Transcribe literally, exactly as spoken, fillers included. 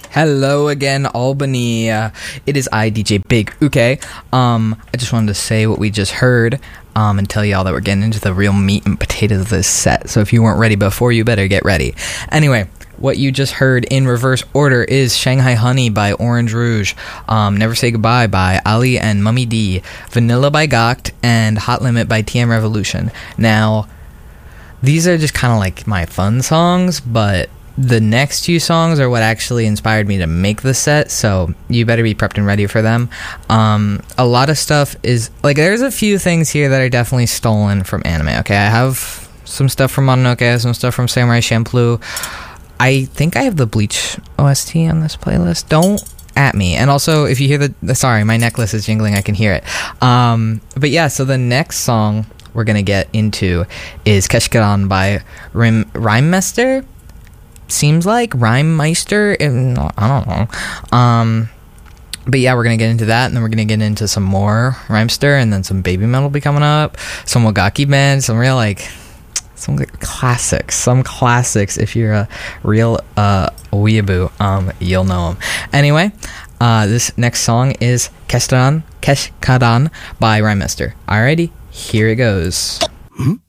Hello again, Albany. Uh, it is I, D J Big Uke. Um, I just wanted to say what we just heard um, and tell y'all that we're getting into the real meat and potatoes of this set. So if you weren't ready before, you better get ready. Anyway, what you just heard in reverse order is Shanghai Honey by Orange Rouge, um, Never Say Goodbye by Ali and Mummy D, Vanilla by Gokt, and Hot Limit by T M Revolution. Now, these are just kind of like my fun songs, but the next few songs are what actually inspired me to make the set, so you better be prepped and ready for them. Um, a lot of stuff is, like, there's a few things here that are definitely stolen from anime, okay? I have some stuff from Mononoke, I have some stuff from Samurai Champloo. I think I have the Bleach O S T on this playlist. Don't at me. And also, if you hear the, the sorry, my necklace is jingling, I can hear it. Um, but yeah, so the next song we're gonna get into is Keshikaran by Rim, Rhymemeister. Seems like Rhymemeister. I don't know. Um, but yeah, we're gonna get into that, and then we're gonna get into some more Rhymester, and then some Baby Metal will be coming up, some Wagaki Band, some real like some like classics, some classics. If you're a real uh weeaboo, um, you'll know them. Anyway, uh, this next song is Keshikaran, Keshikaran by Rhymemeister. Alrighty. Here it goes. Hmm?